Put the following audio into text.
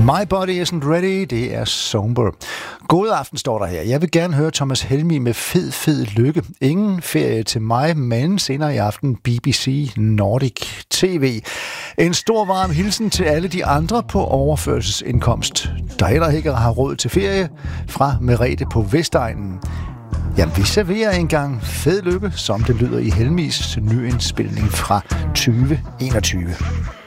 My Body Isn't Ready, det er Somber. God aften, står der her. Jeg vil gerne høre Thomas Helmig med fed lykke. Ingen ferie til mig, men senere i aften BBC Nordic TV. En stor varm hilsen til alle de andre på overførselsindkomst, der heller ikke har råd til ferie, fra Merete på Vestegnen. Jamen, vi serverer engang fed lykke, som det lyder i Helmigs nyindspilning fra 2021.